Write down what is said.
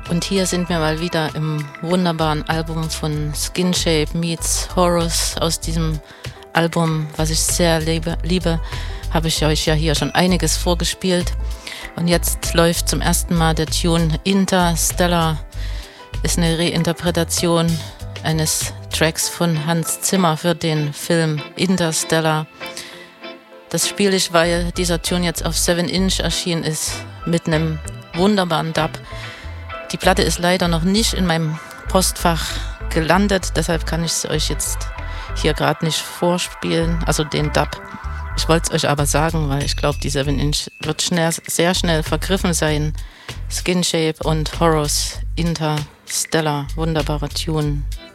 Und hier sind wir mal wieder im wunderbaren Album von Skin Shape meets Horus. Aus diesem Album, was ich sehr liebe, habe ich euch ja hier schon einiges vorgespielt. Und jetzt läuft zum ersten Mal der Tune Interstellar. Ist eine Reinterpretation eines Tracks von Hans Zimmer für den Film Interstellar. Das spiele ich, weil dieser Tune jetzt auf 7 Inch erschienen ist mit einem wunderbaren Dub. Die Platte ist leider noch nicht in meinem Postfach gelandet, deshalb kann ich es euch jetzt hier gerade nicht vorspielen, also den Dub. Ich wollte es euch aber sagen, weil ich glaube, die 7 Inch wird sehr schnell vergriffen sein. Skin Shape und Horus Interstellar, wunderbarer Tune.